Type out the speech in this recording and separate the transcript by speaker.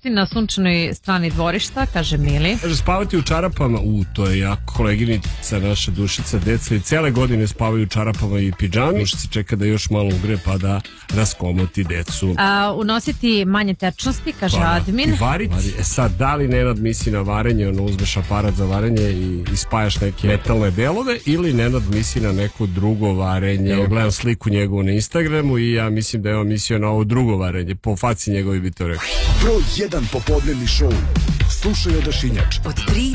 Speaker 1: spavati na sunčanoj strani dvorišta, kaže Mili.
Speaker 2: Kaže spavati u čarapama, to je jako koleginica naša Dušica, deca i cele godine spavaju u čarapama i pidžami. Dušica čeka da još malo ugre pa da raskomoti decu.
Speaker 1: Unositi manje tečnosti, kaže admin.
Speaker 2: I variti. Sad, da li Nenad misli na varenje, uzmeš aparat za varenje i spajaš neke metalne delove, ili Nenad misli na neko drugo varenje. Evo, gledam sliku njegovu na Instagramu i ja mislim da je on mislio na ovo drugo varenje. Po faci njegovi bi to rekao.
Speaker 3: Broj 1 popodnevni šou. Slušaj Odašinjač.
Speaker 4: Od 3